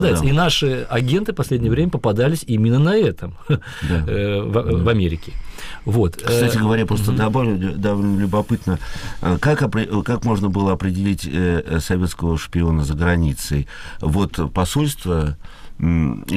И наши агенты в последнее время попадались именно на этом, в Америке. Вот. Кстати говоря, просто добавлю, довольно любопытно, как можно было определить советского шпиона за границей? Вот посольство